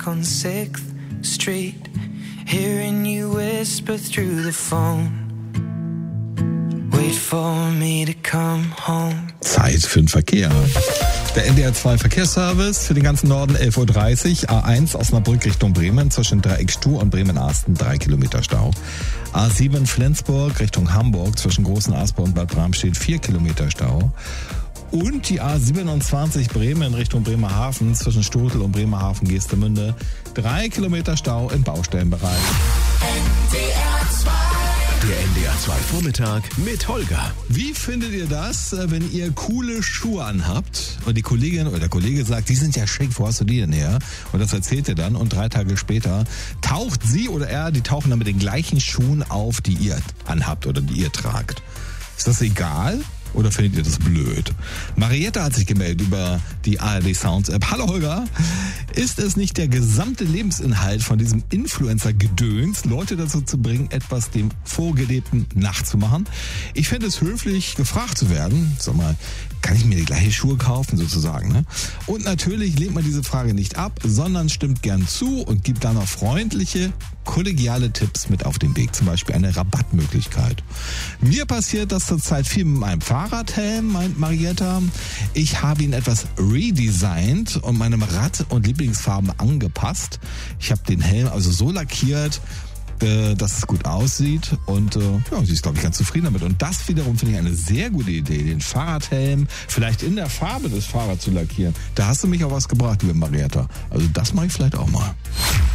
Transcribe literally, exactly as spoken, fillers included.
on sixth Street, hearing you whisper through the phone. Wait for me to come home. Zeit für den Verkehr. Der N D R zwei Verkehrsservice für den ganzen Norden elf Uhr dreißig. A eins Osnabrück Richtung Bremen zwischen Dreieckstuhl und Bremen-Arsten drei Kilometer Stau. A sieben Flensburg Richtung Hamburg zwischen Großen Asper und Bad Bramstedt vier Kilometer Stau. Und die A siebenundzwanzig Bremen Richtung Bremerhaven zwischen Stotel und Bremerhaven-Geestemünde drei Kilometer Stau im Baustellenbereich. N D R zwei. Der N D R zwei Vormittag mit Holger. Wie findet ihr das, wenn ihr coole Schuhe anhabt und die Kollegin oder der Kollege sagt, die sind ja schick, wo hast du die denn her? Und das erzählt ihr dann und drei Tage später taucht sie oder er, die tauchen dann mit den gleichen Schuhen auf, die ihr anhabt oder die ihr tragt. Ist das egal? Oder findet ihr das blöd? Marietta hat sich gemeldet über die A R D Sounds App. Hallo Holger, ist es nicht der gesamte Lebensinhalt von diesem Influencer-Gedöns, Leute dazu zu bringen, etwas dem Vorgelebten nachzumachen? Ich fände es höflich, gefragt zu werden. Sag mal, kann ich mir die gleichen Schuhe kaufen sozusagen? Ne? Und natürlich lehnt man diese Frage nicht ab, sondern stimmt gern zu und gibt dann noch freundliche, kollegiale Tipps mit auf den Weg. Zum Beispiel eine Rabattmöglichkeit. Mir passiert das zurzeit viel mit meinem Fahrradhelm, meint Marietta. Ich habe ihn etwas redesigned und meinem Rad- und Lieblingsfarben angepasst. Ich habe den Helm also so lackiert, dass es gut aussieht und äh, ja, sie ist, glaube ich, ganz zufrieden damit. Und das wiederum finde ich eine sehr gute Idee, den Fahrradhelm vielleicht in der Farbe des Fahrrads zu lackieren. Da hast du mich auch was gebracht, liebe Marietta. Also das mache ich vielleicht auch mal.